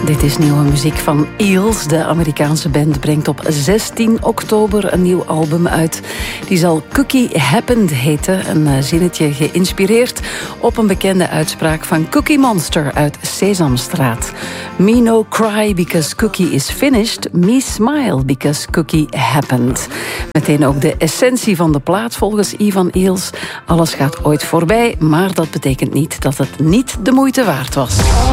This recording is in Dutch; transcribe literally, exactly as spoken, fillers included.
Dit is nieuwe muziek van Eels. De Amerikaanse band brengt op zestien oktober een nieuw album uit. Die zal Cookie Happened heten. Een zinnetje geïnspireerd op een bekende uitspraak van Cookie Monster uit Sesamstraat. Me no cry because cookie is finished. Me smile because cookie happened. Meteen ook de essentie van de plaat volgens Ivan Eels. Alles gaat ooit voorbij, maar dat betekent niet dat het niet de moeite waard was.